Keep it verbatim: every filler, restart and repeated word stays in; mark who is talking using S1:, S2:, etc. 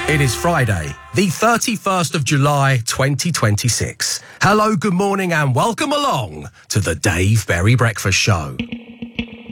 S1: It is Friday, the thirty-first of July, twenty twenty-six. Hello, good morning and welcome along to the Dave Berry Breakfast Show.